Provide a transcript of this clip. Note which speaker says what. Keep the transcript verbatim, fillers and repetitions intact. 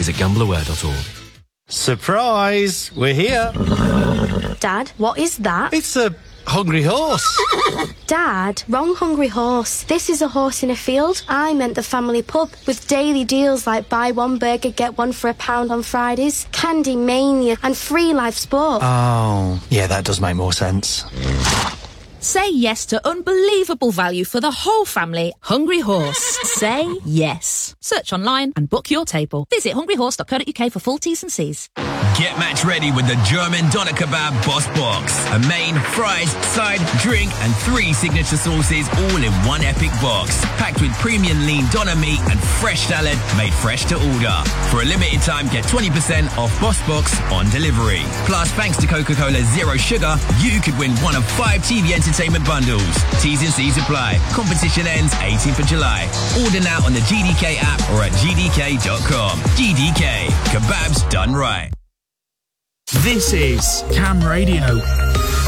Speaker 1: Visit gambleaware dot org.
Speaker 2: Surprise! We're here.
Speaker 3: Dad, what is that?
Speaker 2: It's a hungry horse.
Speaker 3: Dad, wrong hungry horse. This is a horse in a field. I meant the family pub with daily deals like buy one burger, get one for a pound on Fridays, Candy Mania and free live sport.
Speaker 2: Oh, yeah, that does make more sense.
Speaker 4: Say yes to unbelievable value for the whole family. Hungry Horse. Say yes. Search online and book your table. Visit hungry horse dot co dot uk for full T's and C's.
Speaker 5: Get match ready with the German Doner Kebab Boss Box. A main, fries, side, drink and three signature sauces all in one epic box. Packed with premium lean doner meat and fresh salad made fresh to order. For a limited time, get twenty percent off Boss Box on delivery. Plus, thanks to Coca-Cola Zero Sugar, you could win one of five T V entertainment bundles. T's and C's apply. Competition ends eighteenth of July. Order now on the G D K app or at G D K dot com. G D K. Kebabs done right.
Speaker 6: This is Cam Radio.